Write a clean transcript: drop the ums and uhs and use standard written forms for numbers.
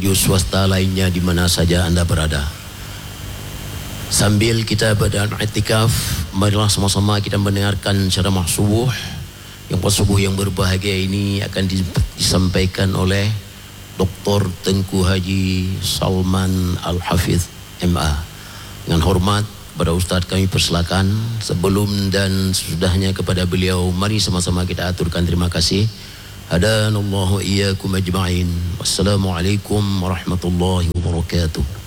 radio swasta lainnya di mana saja anda berada. Sambil kita berada i'tikaf, marilah sama-sama kita mendengarkan ceramah subuh. Yang subuh yang berbahagia ini akan disampaikan oleh Dr. Tengku Haji Salman Al-Hafidh MA. Dengan hormat kepada Ustaz kami persilakan. Sebelum dan sesudahnya kepada beliau, mari sama-sama kita aturkan terima kasih. Hadanallahu iyyakum ajma'in. Wassalamualaikum warahmatullahi wabarakatuh.